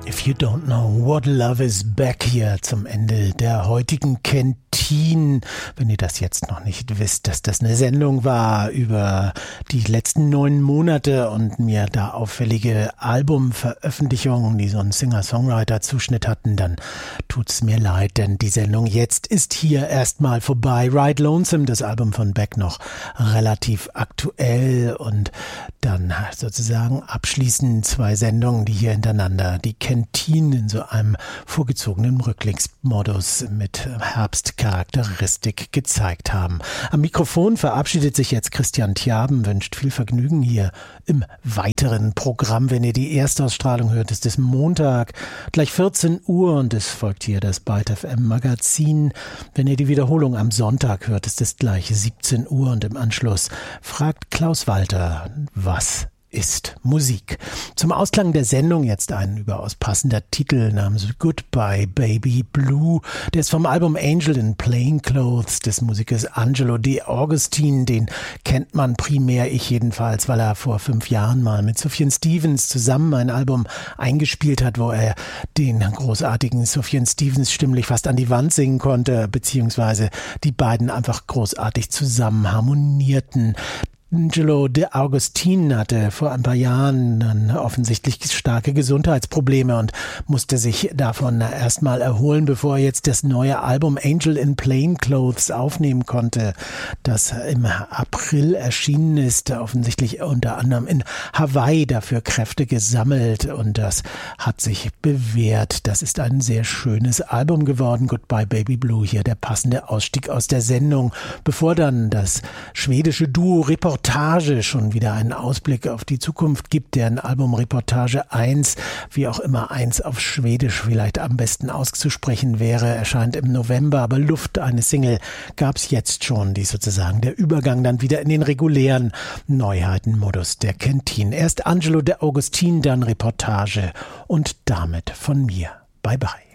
If you don't know what love is back hier zum Ende der heutigen Kentin. Wenn ihr das jetzt noch nicht wisst, dass das eine Sendung war über die letzten 9 Monate und mir da auffällige Albumveröffentlichungen, die so einen Singer-Songwriter-Zuschnitt hatten, dann tut's mir leid, denn die Sendung jetzt ist hier erstmal vorbei. Ride Lonesome, das Album von Beck, noch relativ aktuell und dann sozusagen abschließend 2 Sendungen, die hier hintereinander die Kentin in so einem vorgezogenen Rückblicksmodus mit Herbstcharakteristik gezeigt haben. Am Mikrofon verabschiedet sich jetzt Christian Thiaben, wünscht viel Vergnügen hier im weiteren Programm. Wenn ihr die Erstausstrahlung hört, ist es Montag, gleich 14 Uhr und es folgt hier das Byte FM Magazin. Wenn ihr die Wiederholung am Sonntag hört, ist es gleich 17 Uhr und im Anschluss fragt Klaus Walter, was ist Musik. Zum Ausklang der Sendung jetzt ein überaus passender Titel namens Goodbye Baby Blue. Der ist vom Album Angel in Plain Clothes des Musikers Angelo De Augustine. Den kennt man primär, ich jedenfalls, weil er vor 5 Jahren mal mit Sufjan Stevens zusammen ein Album eingespielt hat, wo er den großartigen Sufjan Stevens stimmlich fast an die Wand singen konnte, beziehungsweise die beiden einfach großartig zusammen harmonierten. Angelo De Augustine hatte vor ein paar Jahren dann offensichtlich starke Gesundheitsprobleme und musste sich davon erstmal erholen, bevor er jetzt das neue Album Angel in Plain Clothes aufnehmen konnte, das im April erschienen ist, offensichtlich unter anderem in Hawaii dafür Kräfte gesammelt und das hat sich bewährt. Das ist ein sehr schönes Album geworden. Goodbye Baby Blue, hier der passende Ausstieg aus der Sendung, bevor dann das schwedische Duo Reportage schon wieder einen Ausblick auf die Zukunft gibt, deren Album Reportage 1, wie auch immer 1 auf Schwedisch vielleicht am besten auszusprechen wäre, erscheint im November, aber Luft, eine Single, gab es jetzt schon, die sozusagen der Übergang dann wieder in den regulären Neuheitenmodus der Kentin. Erst Angelo De Augustine, dann Reportage und damit von mir. Bye bye.